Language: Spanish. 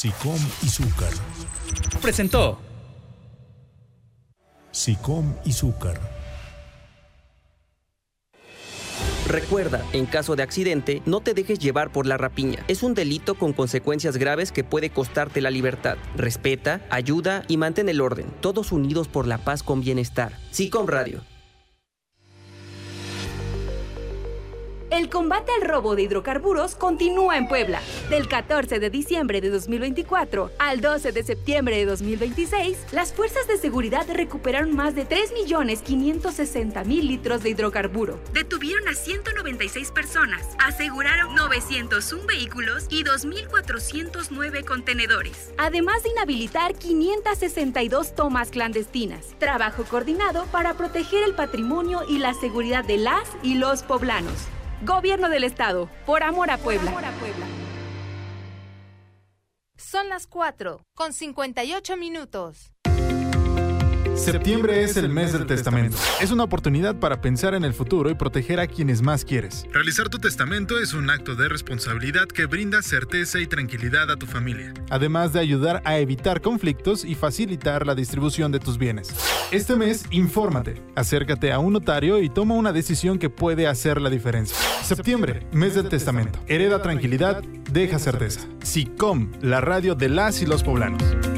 SICOM Izúcar presentó SICOM Izúcar. Recuerda, en caso de accidente, no te dejes llevar por la rapiña. Es un delito con consecuencias graves que puede costarte la libertad. Respeta, ayuda y mantén el orden. Todos unidos por la paz con bienestar. SICOM Radio. El combate al robo de hidrocarburos continúa en Puebla. Del 14 de diciembre de 2024 al 12 de septiembre de 2026, las fuerzas de seguridad recuperaron más de 3.560.000 litros de hidrocarburo. Detuvieron a 196 personas, aseguraron 901 vehículos y 2.409 contenedores. Además de inhabilitar 562 tomas clandestinas. Trabajo coordinado para proteger el patrimonio y la seguridad de las y los poblanos. Gobierno del Estado, por amor a Puebla. Son las 4:58. Septiembre es el mes del testamento. Es una oportunidad para pensar en el futuro y proteger a quienes más quieres. Realizar tu testamento es un acto de responsabilidad que brinda certeza y tranquilidad a tu familia, además de ayudar a evitar conflictos y facilitar la distribución de tus bienes. Este mes, infórmate, acércate a un notario y toma una decisión que puede hacer la diferencia. Septiembre, mes del testamento. Hereda tranquilidad, deja certeza. SICOM, la radio de las y los poblanos.